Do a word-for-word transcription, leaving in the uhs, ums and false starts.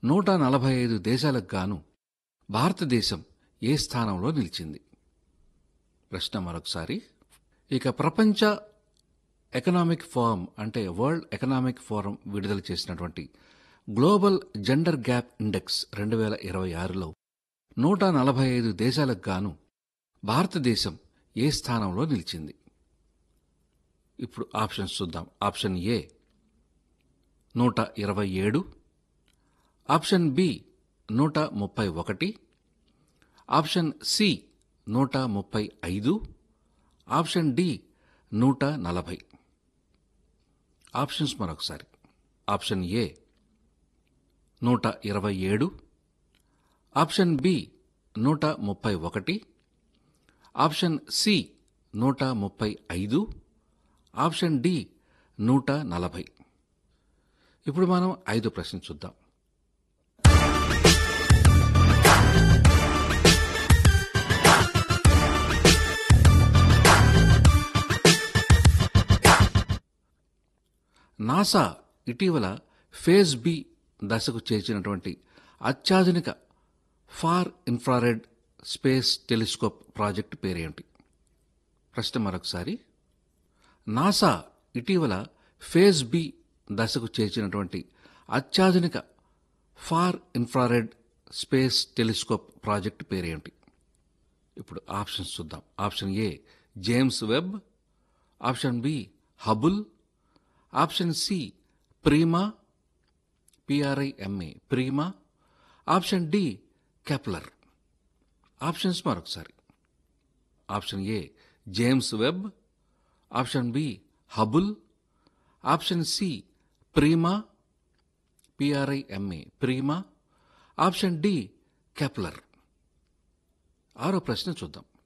నూట నలభై ఐదు దేశాలకు గాను భారతదేశం ఏ స్థానంలో నిలిచింది? ప్రశ్న మరొకసారి. ఇక ప్రపంచ ఎకనామిక్ ఫోరం అంటే వరల్డ్ ఎకనామిక్ ఫోరం విడుదల చేసినటువంటి గ్లోబల్ జెండర్ గ్యాప్ ఇండెక్స్ రెండు వేల ఇరవై ఆరులో నూట నలభై ఐదు దేశాలకు గాను భారతదేశం ఏ స్థానంలో నిలిచింది? ఇప్పుడు ఆప్షన్స్ చూద్దాం. ఆప్షన్ ఏ నూట ఇరవై ఏడు, ఆప్షన్ బి నూట ముప్పై ఒకటి, ఆప్షన్ సి నూట ముప్పై ఐదు, ఆప్షన్ డి నూట నలభై. ఆప్షన్స్ మరొకసారి. ఆప్షన్ ఏ నూట ఇరవై ఏడు, ఆప్షన్ బి నూట ముప్పై ఒకటి, ఆప్షన్ సి నూట ముప్పై ఐదు, ఆప్షన్ డి నూట నలభై. ఇప్పుడు మనం ఐదు ప్రశ్నలు చూద్దాం. నాసా ఇటీవల ఫేజ్ బి దశకు చేర్చినటువంటి అత్యాధునిక far infrared space telescope project పేరేంటి? ప్రశ్న మరొకసారి. నాసా ఇటీవల ఫేజ్ బి దశకు చేర్చినటువంటి అత్యాధునిక far infrared space telescope project పేరేంటి? ఇప్పుడు ఆప్షన్స్ చూద్దాం. Option A James Webb, option B Hubble, option C ప్రీమా పిఆర్ఐఎంఏ ప్రీమా, option D Kepler. Options మరొకసారి. Option A James Webb, option B Hubble, option C ప్రీమా పిఆర్ఐఎంఏ ప్రీమా, option D Kepler. ఆరో ప్రశ్న చూద్దాం.